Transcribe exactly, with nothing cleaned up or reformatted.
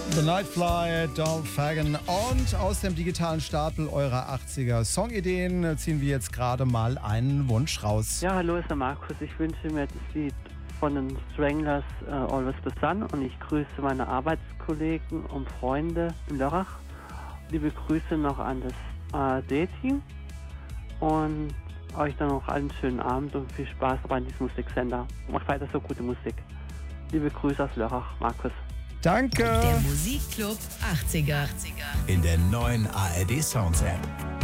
The Nightfly, Dolph Fagan und aus dem digitalen Stapel eurer achtziger Songideen ziehen wir jetzt gerade mal einen Wunsch raus. Ja, hallo, ist der Markus. Ich wünsche mir das Lied von den Stranglers uh, Always the Sun und ich grüße meine Arbeitskollegen und Freunde in Lörrach. Liebe Grüße noch an das A R D-Team und euch dann noch einen schönen Abend und viel Spaß bei diesem Musiksender. Macht weiter so gute Musik. Liebe Grüße aus Lörrach, Markus. Danke. Der Musikclub achtziger. In der neuen A R D Sounds App.